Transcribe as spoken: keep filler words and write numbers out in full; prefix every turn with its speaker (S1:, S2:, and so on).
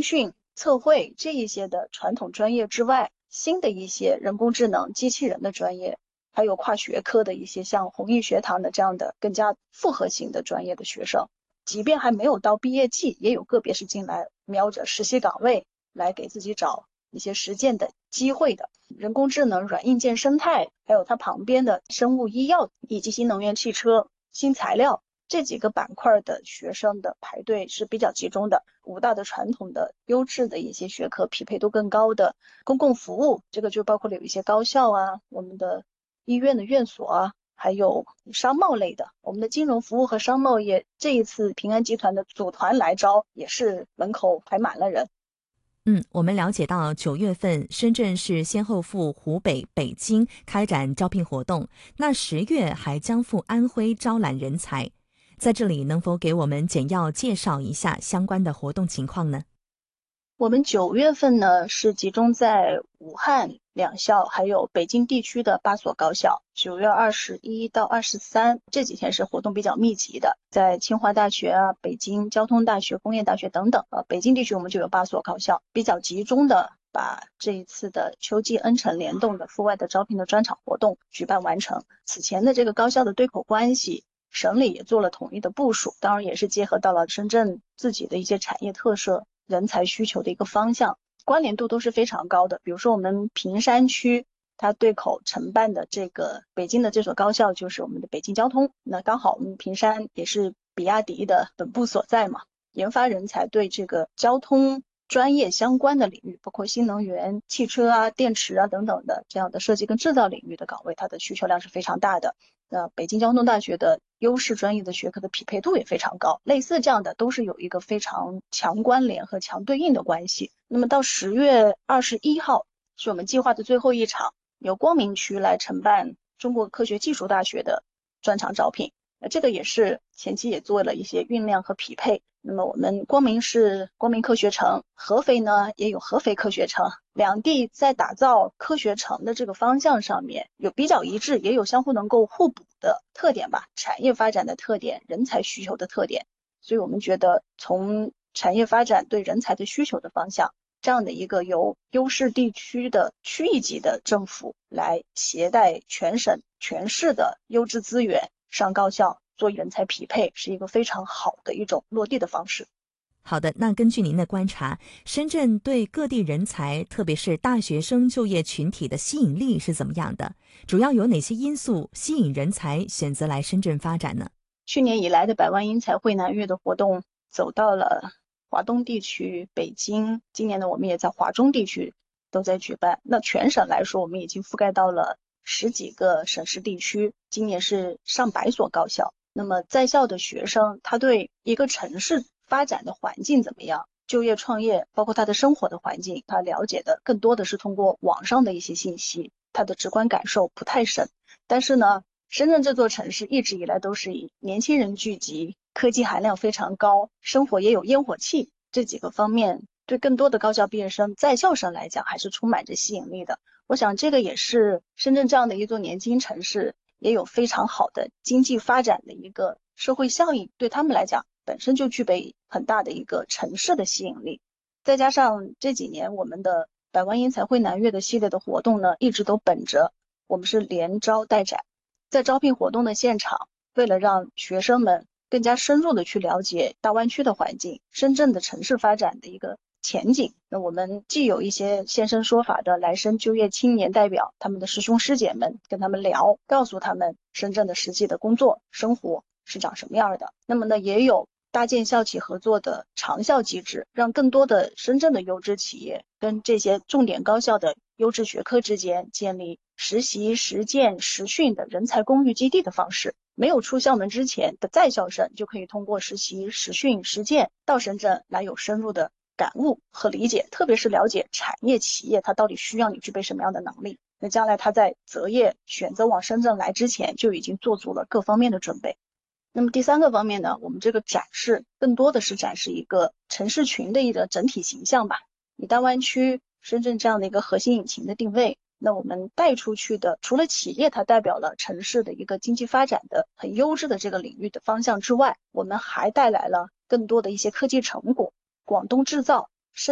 S1: 讯、测绘这一些的传统专业之外，新的一些人工智能、机器人的专业，还有跨学科的一些像弘毅学堂的这样的更加复合型的专业的学生，即便还没有到毕业季，也有个别是进来瞄着实习岗位来给自己找一些实践的机会的。人工智能、软硬件生态，还有它旁边的生物医药以及新能源汽车、新材料这几个板块的学生的排队是比较集中的。五大的传统的优质的一些学科匹配度更高的公共服务，这个就包括了有一些高校啊，我们的医院的院所啊，还有商贸类的，我们的金融服务和商贸业，这一次平安集团的组团来招，也是门口排满了人。
S2: 嗯，我们了解到九月份深圳市先后赴湖北、北京开展招聘活动，那十月还将赴安徽招揽人才。在这里能否给我们简要介绍一下相关的活动情况呢？
S1: 我们九月份呢是集中在武汉两校，还有北京地区的八所高校。九月二十一到二十三这几天是活动比较密集的，在清华大学啊、北京交通大学、工业大学等等。呃，北京地区我们就有八所高校，比较集中的把这一次的秋季恩城联动的阜外的招聘的专场活动举办完成。此前的这个高校的对口关系，省里也做了统一的部署，当然也是结合到了深圳自己的一些产业特色、人才需求的一个方向，关联度都是非常高的。比如说我们坪山区它对口承办的这个北京的这所高校就是我们的北京交通，那刚好我们坪山也是比亚迪的本部所在嘛，研发人才对这个交通专业相关的领域，包括新能源、汽车啊、电池啊等等的这样的设计跟制造领域的岗位，它的需求量是非常大的。那北京交通大学的优势专业的学科的匹配度也非常高，类似这样的都是有一个非常强关联和强对应的关系。那么到十月二十一号是我们计划的最后一场，由光明区来承办中国科学技术大学的专场招聘。那这个也是前期也做了一些酝酿和匹配。那么我们光明是光明科学城，合肥呢也有合肥科学城，两地在打造科学城的这个方向上面有比较一致，也有相互能够互补的特点吧，产业发展的特点，人才需求的特点。所以我们觉得从产业发展对人才的需求的方向，这样的一个由优势地区的区域级的政府来携带全省全市的优质资源上高校做人才匹配，是一个非常好的一种落地的方式。
S2: 好的，那根据您的观察，深圳对各地人才，特别是大学生就业群体的吸引力是怎么样的？主要有哪些因素吸引人才选择来深圳发展呢？
S1: 去年以来的百万英才汇南粤的活动走到了华东地区、北京，今年呢我们也在华中地区都在举办。那全省来说，我们已经覆盖到了十几个省市地区，今年是上百所高校。那么在校的学生，他对一个城市发展的环境怎么样，就业创业，包括他的生活的环境，他了解的更多的是通过网上的一些信息，他的直观感受不太深。但是呢，深圳这座城市一直以来都是以年轻人聚集、科技含量非常高、生活也有烟火气这几个方面，对更多的高校毕业生、在校生来讲还是充满着吸引力的。我想这个也是深圳这样的一座年轻城市也有非常好的经济发展的一个社会效应，对他们来讲本身就具备很大的一个城市的吸引力。再加上这几年我们的百万英才汇南粤的系列的活动呢，一直都本着我们是连招带展，在招聘活动的现场，为了让学生们更加深入的去了解大湾区的环境、深圳的城市发展的一个前景，那我们既有一些现身说法的来深就业青年代表，他们的师兄师姐们跟他们聊，告诉他们深圳的实际的工作生活是长什么样的。那么呢，也有搭建校企合作的长校机制，让更多的深圳的优质企业跟这些重点高校的优质学科之间建立实习、实践、实训的人才公寓基地的方式。没有出校门之前的在校生就可以通过实习、实训、实践到深圳来有深入的感悟和理解，特别是了解产业企业它到底需要你具备什么样的能力。那将来他在择业选择往深圳来之前，就已经做足了各方面的准备。那么第三个方面呢，我们这个展示更多的是展示一个城市群的一个整体形象吧。以大湾区深圳这样的一个核心引擎的定位，那我们带出去的除了企业它代表了城市的一个经济发展的很优质的这个领域的方向之外，我们还带来了更多的一些科技成果，广东制造